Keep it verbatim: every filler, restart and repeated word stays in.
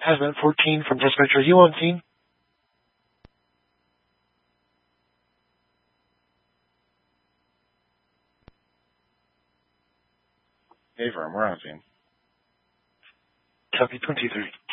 Hazmat fourteen from dispatcher. Are you on scene? Hey, firm, we're on scene. Copy twenty-three.